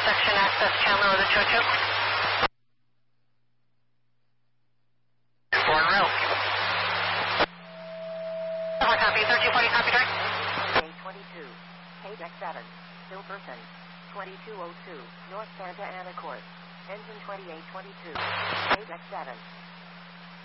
section access Chandler with a Choo-Choo. Foreign rail. Copy, 1340, copy direct. A22, Deck 7, still person, 2202, North Santa Ana Court, engine 2822, Deck 7.